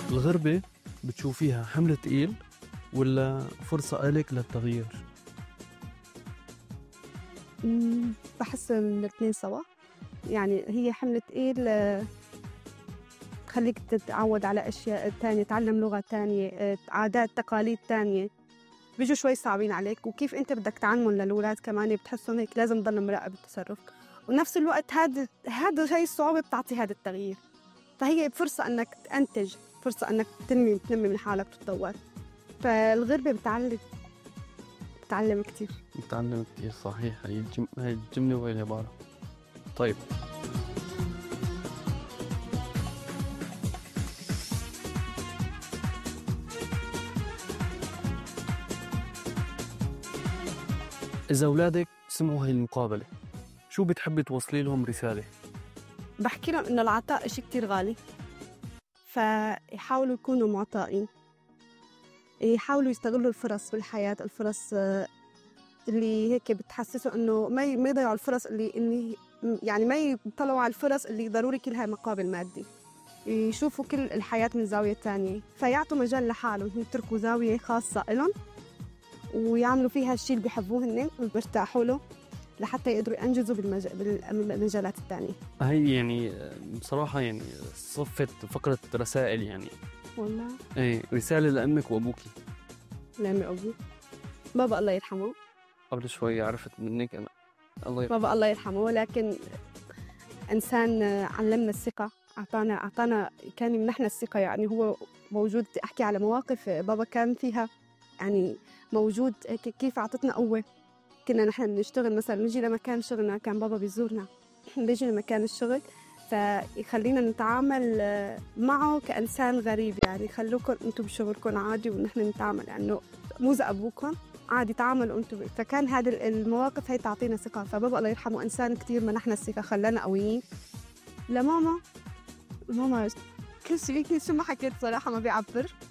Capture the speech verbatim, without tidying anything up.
الغربة بتشوفيها حمل تقيل ولا فرصة إلك للتغيير؟ أمم، بحس الاثنين سوا. يعني هي حمل تقيل، آه، تخليك تتعود على أشياء تانية، تعلم لغة تانية، آه، عادات تقاليد تانية بيجوا شوي صعبين عليك، وكيف أنت بدك تعلمهم للأولاد كمان بتحسهم هيك لازم تضل مراقب التصرف. ونفس الوقت هذا هذا هي الصعوبة بتعطي هذا التغيير، فهي فرصة أنك تنتج، فرصة أنك تنمي تنمي من حالك وتتطور. فالغربة بتعلم بتعلم كتير. بتعلم كتير، صحيح. هي الجم... هي الجملة وهي العبارة. طيب، إذا أولادك سمعوا هاي المقابلة شو بتحبي توصلي لهم رسالة؟ بحكي لهم إنه العطاء إشي كتير غالي، فيحاولوا يكونوا معطائين، يحاولوا يستغلوا الفرص بالحياة، الفرص آه، اللي هيك بتحسسوا إنه ما ي- ما يضيعوا الفرص اللي إني يعني ما يطلعوا على الفرص اللي ضروري كلها مقابل مادي، يشوفوا كل الحياة من زاوية تانية، فيعطوا مجال لحالهم، يتركوا زاوية خاصة إلهم ويعملوا فيها الشيء اللي بيحبوه هن وبيرتاحوا له لحتى يقدروا ينجزوا بالمج... بالمجالات التانية. هي يعني بصراحة يعني صفت فقرة رسائل يعني. والله ايه، رسالة لأمك وأبوكي. لامي أبوي بابا الله يرحمه. قبل شوي عرفت منك أنا. الله يرحمه. بابا الله يرحمه، لكن إنسان علمنا الثقة، أعطانا أعطانا كان يمنحنا الثقة. يعني هو موجود، أحكي على مواقف بابا كان فيها يعني موجود كيف أعطتنا قوة. كنا نحن بنشتغل مثلا نجي لمكان شغلنا، كان بابا بيزورنا بيجي لمكان الشغل فيخلينا نتعامل معه كإنسان غريب، يعني خلوكم أنتم بشغلكم عادي ونحن نتعامل يعني مو زي أبوكم عادي، تعاملوا أنتم. فكان هذه المواقف هي تعطينا ثقة. فبابا الله يرحمه إنسان كتير منحنا الثقة، خلانا قويين. لماما، ماما كل شيء شو ما حكيت صراحة ما بيعبر.